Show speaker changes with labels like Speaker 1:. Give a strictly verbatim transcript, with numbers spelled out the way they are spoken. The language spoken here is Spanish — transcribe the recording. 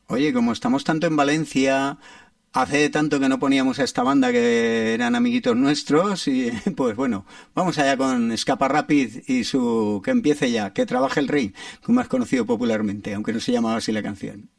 Speaker 1: Oye, como estamos tanto en Valencia, hace tanto que no poníamos a esta banda que eran amiguitos nuestros, y pues bueno, vamos allá con Escapa Rapid y su Que empiece ya, que trabaje el rey, como has conocido popularmente, aunque no se llamaba así la canción.